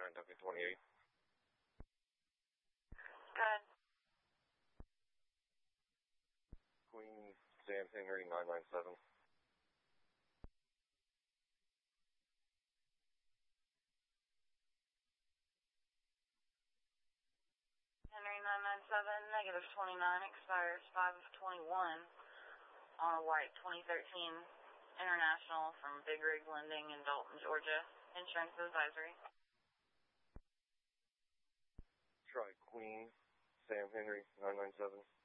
9W28. Good. Queen Sam Henry 997. Henry 997, negative 29, expires 5 of 21 on a white 2013 International from Big Rig Lending in Dalton, Georgia. Insurance advisory. Try Queen Sam Henry 997.